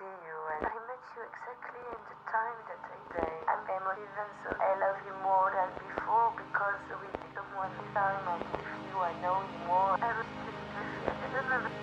see you, and I met you exactly in the time that I say. I'm emotive, and so I love you more than before because we become one time, and with you I know you more. I really believe I don't know.